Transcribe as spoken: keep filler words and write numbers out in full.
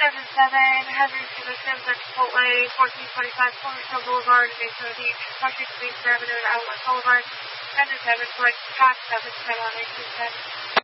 seven seven, hazardous conditions at Chipotle, fourteen twenty-five Cornerstone Boulevard, Daytona Beach, Washington Beach Avenue, and Outlet Boulevard. Ten to seven, collect past seven, ten on eighteen ten.